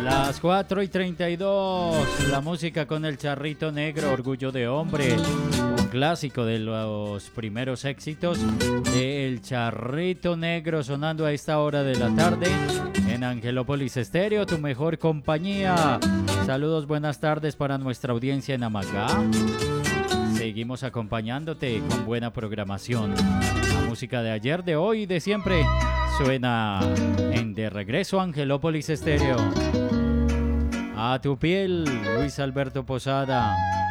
Las 4:32, la música con el Charrito Negro, Orgullo de Hombre, un clásico de los primeros éxitos de El Charrito Negro, sonando a esta hora de la tarde en Angelópolis Estéreo, tu mejor compañía. Saludos, buenas tardes para nuestra audiencia en Amagá. Seguimos acompañándote con buena programación. La música de ayer, de hoy y de siempre suena en De Regreso a Angelópolis Estéreo. A tu piel, Luis Alberto Posada.